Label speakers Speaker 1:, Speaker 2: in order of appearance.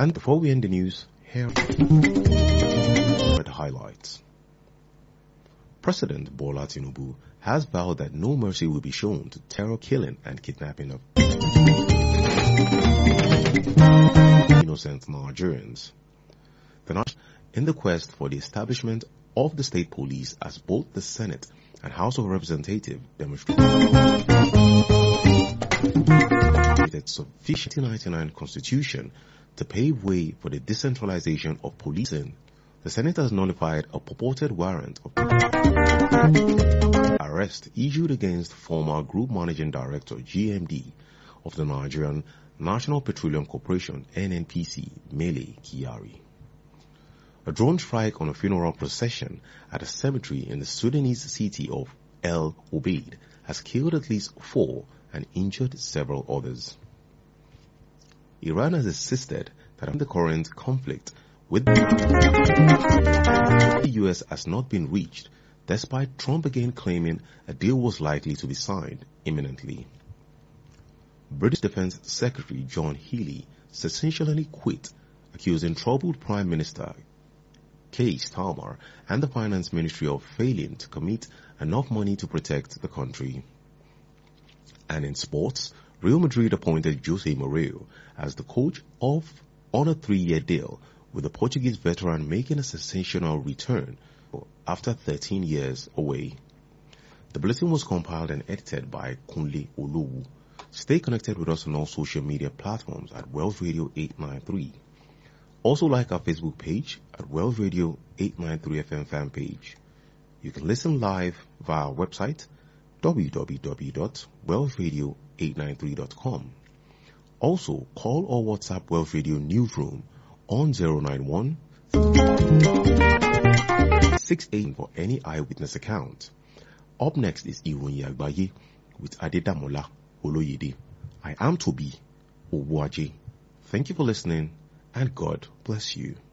Speaker 1: And before we end the news, here are the highlights. President Bola Tinubu has vowed that no mercy will be shown to terror killing and kidnapping of innocent Nigerians. In the quest for the establishment of the state police, as both the Senate and House of Representatives demonstrated sufficient 1999 Constitution to pave way for the decentralization of policing, the Senate has nullified a purported warrant of arrest issued against former Group Managing Director GMD of the Nigerian National Petroleum Corporation NNPC, Mele Kyari. A drone strike on a funeral procession at a cemetery in the Sudanese city of El Obeid has killed at least 4 and injured several others. Iran has insisted that the current conflict with the US has not been reached, despite Trump again claiming a deal was likely to be signed imminently. British Defence Secretary John Healey sensationally quit, accusing troubled Prime Minister Keir Starmer and the Finance Ministry of failing to commit enough money to protect the country. And in sports, Real Madrid appointed Jose Mourinho as the coach on a 3-year deal, with the Portuguese veteran making a sensational return after 13 years away. The bulletin was compiled and edited by Kunle Olowu. Stay connected with us on all social media platforms at Wells Radio 893. Also like our Facebook page at Wells Radio 893 FM fan page. You can listen live via our website www.wellsradio893.com. Also call or WhatsApp Wells Radio Newsroom on 091 68 for any eyewitness account. Up next is Iroyin Agbaye with Adedamola Oloyede. I am Toby Obuaje. Thank you for listening, and God bless you.